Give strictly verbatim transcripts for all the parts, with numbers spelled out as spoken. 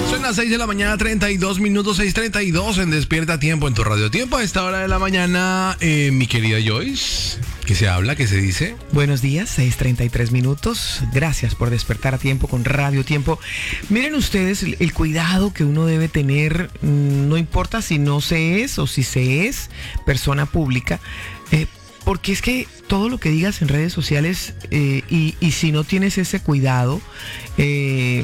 Son las seis de la mañana, treinta y dos minutos, seis treinta y dos en Despierta Tiempo, en tu Radio Tiempo. A esta hora de la mañana, eh, mi querida Joyce, ¿qué se habla? ¿Qué se dice? Buenos días, seis treinta y tres minutos. Gracias por despertar a tiempo con Radio Tiempo. Miren ustedes el, el cuidado que uno debe tener, no importa si no se es o si se es persona pública, eh, porque es que todo lo que digas en redes sociales eh, y, y si no tienes ese cuidado, eh,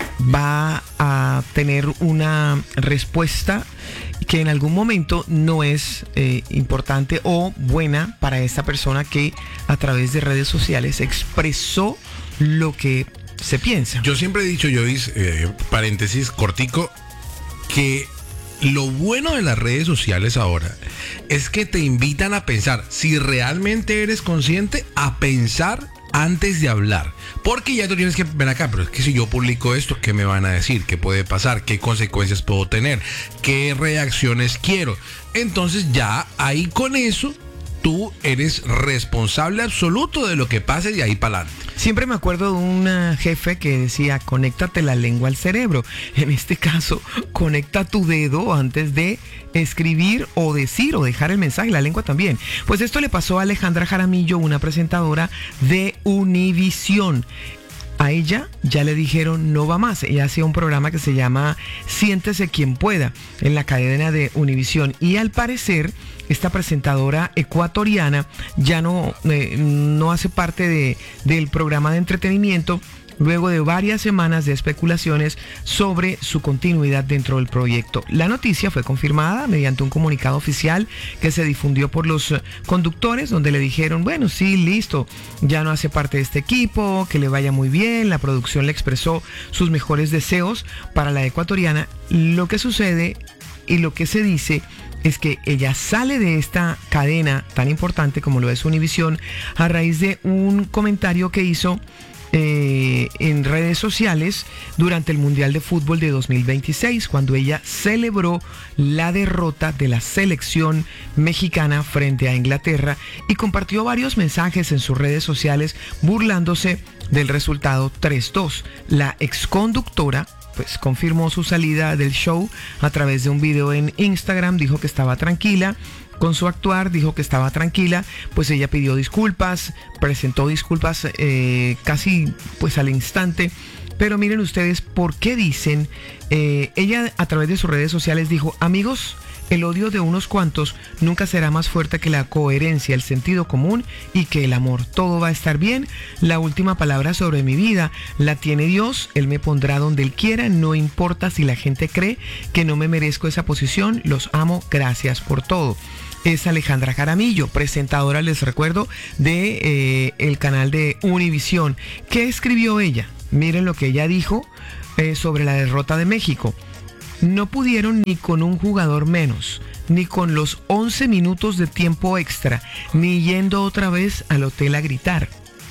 va a tener una respuesta que en algún momento no es eh, importante o buena para esta persona que a través de redes sociales expresó lo que se piensa. Yo siempre he dicho, Joyce, eh, paréntesis cortico, que lo bueno de las redes sociales ahora es que te invitan a pensar, si realmente eres consciente, a pensar antes de hablar. Porque ya tú tienes que ver acá, pero es que si yo publico esto, ¿qué me van a decir? ¿Qué puede pasar? ¿Qué consecuencias puedo tener? ¿Qué reacciones quiero? Entonces ya ahí con eso, tú eres responsable absoluto de lo que pase de ahí para adelante. Siempre me acuerdo de un jefe que decía, conéctate la lengua al cerebro. En este caso, conecta tu dedo antes de escribir o decir o dejar el mensaje, la lengua también. Pues esto le pasó a Alejandra Jaramillo, una presentadora de Univisión. A ella ya le dijeron no va más. Ella hacía un programa que se llama Siéntese quien pueda en la cadena de Univisión y al parecer esta presentadora ecuatoriana ya no, eh, no hace parte de, del programa de entretenimiento luego de varias semanas de especulaciones sobre su continuidad dentro del proyecto. La noticia fue confirmada mediante un comunicado oficial que se difundió por los conductores, donde le dijeron, bueno, sí, listo, ya no hace parte de este equipo, que le vaya muy bien. La producción le expresó sus mejores deseos para la ecuatoriana. Lo que sucede y lo que se dice es que ella sale de esta cadena tan importante como lo es Univisión a raíz de un comentario que hizo Eh, en redes sociales durante el Mundial de Fútbol de dos mil veintiséis, cuando ella celebró la derrota de la selección mexicana frente a Inglaterra y compartió varios mensajes en sus redes sociales burlándose del resultado tres dos. La exconductora pues confirmó su salida del show a través de un video en Instagram, dijo que estaba tranquila con su actuar, dijo que estaba tranquila, pues ella pidió disculpas, presentó disculpas eh, casi pues al instante. Pero miren ustedes por qué dicen, eh, ella a través de sus redes sociales dijo, amigos, el odio de unos cuantos nunca será más fuerte que la coherencia, el sentido común y que el amor. Todo va a estar bien. La última palabra sobre mi vida la tiene Dios. Él me pondrá donde Él quiera. No importa si la gente cree que no me merezco esa posición. Los amo. Gracias por todo. Es Alejandra Jaramillo, presentadora, les recuerdo, de eh, el canal de Univisión. ¿Qué escribió ella? Miren lo que ella dijo eh, sobre la derrota de México. No pudieron ni con un jugador menos, ni con los once minutos de tiempo extra, ni yendo otra vez al hotel a gritar.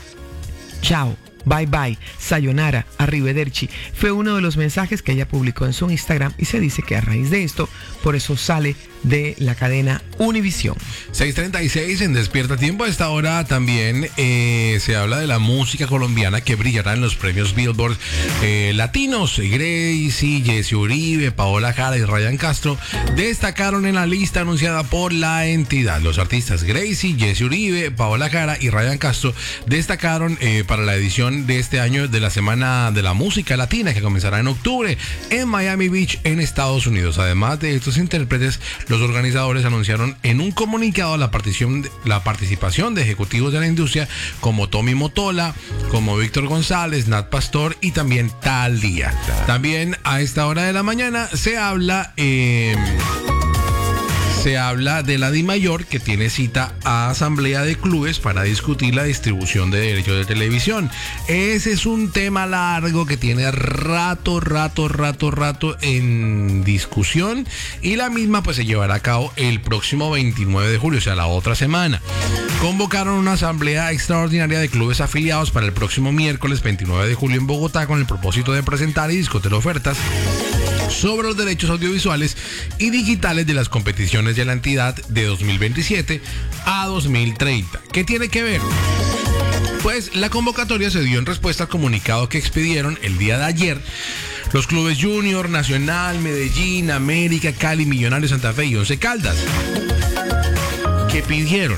Chao, bye bye, sayonara, arrivederci. Fue uno de los mensajes que ella publicó en su Instagram y se dice que a raíz de esto, por eso sale de la cadena Univisión. seis treinta y seis en Despierta Tiempo. A esta hora también eh, se habla de la música colombiana que brillará en los premios Billboard eh, latinos. Gracie, Jesse Uribe, Paola Jara y Ryan Castro destacaron en la lista anunciada por la entidad. Los artistas Gracie, Jesse Uribe, Paola Jara y Ryan Castro destacaron eh, para la edición de este año de la Semana de la Música Latina, que comenzará en octubre en Miami Beach, en Estados Unidos. Además de estos intérpretes, los organizadores anunciaron en un comunicado la participación, la participación de ejecutivos de la industria como Tommy Motola, como Víctor González, Nat Pastor y también Thalía. También a esta hora de la mañana se habla... Eh, Se habla de la DIMAYOR, que tiene cita a asamblea de clubes para discutir la distribución de derechos de televisión. Ese es un tema largo que tiene rato, rato, rato, rato en discusión y la misma pues se llevará a cabo el próximo veintinueve de julio, o sea, la otra semana. Convocaron una asamblea extraordinaria de clubes afiliados para el próximo miércoles veintinueve de julio en Bogotá con el propósito de presentar y discutir ofertas sobre los derechos audiovisuales y digitales de las competiciones de la entidad de dos mil veintisiete a dos mil treinta. ¿Qué tiene que ver? Pues la convocatoria se dio en respuesta al comunicado que expidieron el día de ayer Los clubes Junior, Nacional, Medellín, América, Cali, Millonarios, Santa Fe y Once Caldas, que pidieron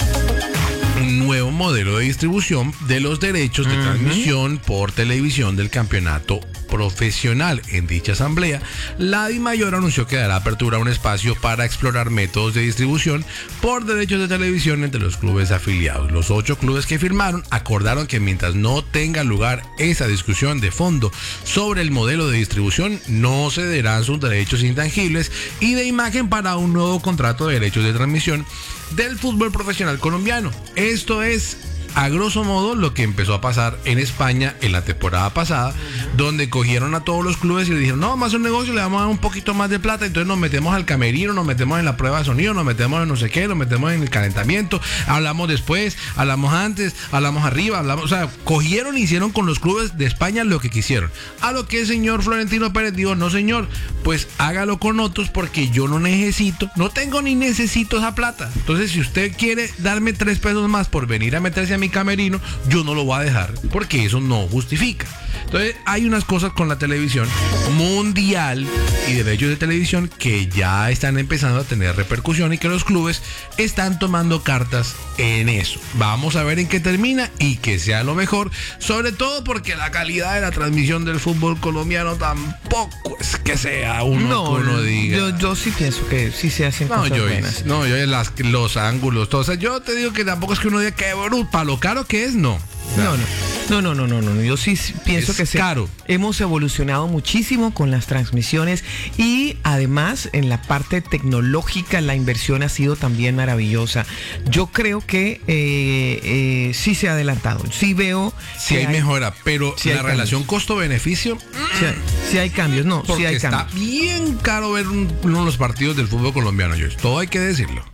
un nuevo modelo de distribución de los derechos de uh-huh. transmisión por televisión del campeonato profesional. En dicha asamblea, la DIMAYOR anunció que dará apertura a un espacio para explorar métodos de distribución por derechos de televisión entre los clubes afiliados. Los ocho clubes que firmaron acordaron que mientras no tenga lugar esa discusión de fondo sobre el modelo de distribución, no cederán sus derechos intangibles y de imagen para un nuevo contrato de derechos de transmisión del fútbol profesional colombiano. Esto es, a grosso modo, lo que empezó a pasar en España en la temporada pasada, donde cogieron a todos los clubes y le dijeron, no, vamos a hacer un negocio, le vamos a dar un poquito más de plata, entonces nos metemos al camerino, nos metemos en la prueba de sonido, nos metemos en no sé qué, nos metemos en el calentamiento, hablamos después, hablamos antes, hablamos arriba, hablamos, o sea, cogieron y hicieron con los clubes de España lo que quisieron. A lo que el señor Florentino Pérez dijo, no señor, pues hágalo con otros porque yo no necesito, no tengo ni necesito esa plata. Entonces, si usted quiere darme tres pesos más por venir a meterse a mi camerino, yo no lo voy a dejar porque eso no justifica. Entonces hay unas cosas con la televisión mundial y derechos de televisión que ya están empezando a tener repercusión y que los clubes están tomando cartas en eso. Vamos a ver en qué termina y que sea lo mejor, sobre todo porque la calidad de la transmisión del fútbol colombiano tampoco es que sea uno no, que uno diga. Yo, yo sí pienso que sí se hacen no, cosas yo buenas. Es, no, yo las, los ángulos, todo. O sea, yo te digo que tampoco es que uno diga que bruto, para lo caro que es, no. No, no. No, no, no, no, no. Yo sí pienso es que se, caro. Hemos evolucionado muchísimo con las transmisiones y además en la parte tecnológica la inversión ha sido también maravillosa. Yo creo que eh, eh, sí se ha adelantado. Sí veo. Sí hay, hay mejora, pero sí la relación costo-beneficio. Sí hay, sí hay cambios, no. Porque sí hay está cambios. bien caro ver un, uno de los partidos del fútbol colombiano. Yo, todo hay que decirlo.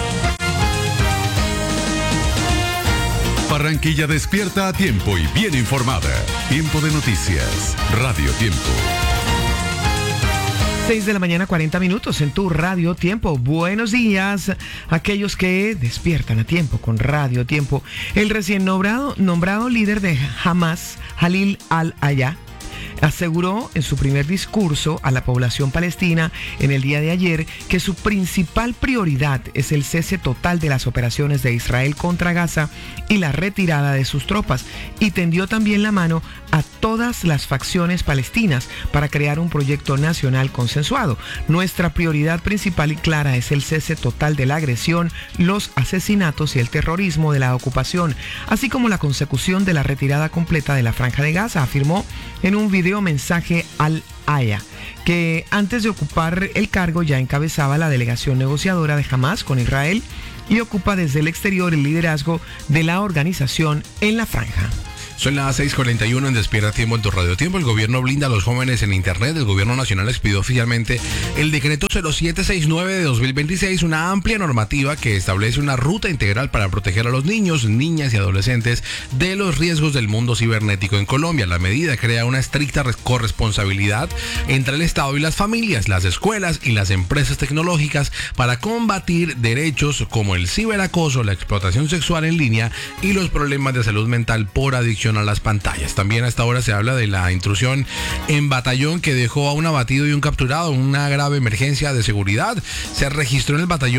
Barranquilla despierta a tiempo y bien informada. Tiempo de noticias. Radio Tiempo. seis de la mañana, cuarenta minutos en tu Radio Tiempo. Buenos días a aquellos que despiertan a tiempo con Radio Tiempo. El recién nombrado, nombrado líder de Hamas, Khalil al-Hayya, aseguró en su primer discurso a la población palestina en el día de ayer que su principal prioridad es el cese total de las operaciones de Israel contra Gaza y la retirada de sus tropas, y tendió también la mano a todas las facciones palestinas para crear un proyecto nacional consensuado. Nuestra prioridad principal y clara es el cese total de la agresión, los asesinatos y el terrorismo de la ocupación, así como la consecución de la retirada completa de la Franja de Gaza, afirmó en un video mensaje al-Hayya, que antes de ocupar el cargo ya encabezaba la delegación negociadora de Hamas con Israel y ocupa desde el exterior el liderazgo de la organización en la franja. Son las seis cuarenta y uno en Despierta Tiempo en tu Radio Tiempo. El gobierno blinda a los jóvenes en internet. El gobierno nacional expidió oficialmente el decreto cero siete sesenta y nueve de dos mil veintiséis, una amplia normativa que establece una ruta integral para proteger a los niños, niñas y adolescentes de los riesgos del mundo cibernético en Colombia. La medida crea una estricta corresponsabilidad entre el Estado y las familias, las escuelas y las empresas tecnológicas para combatir derechos como el ciberacoso, la explotación sexual en línea y los problemas de salud mental por adicción a las pantallas. También hasta ahora se habla de la intrusión en Batallón que dejó a un abatido y un capturado, una grave emergencia de seguridad. Se registró en el batallón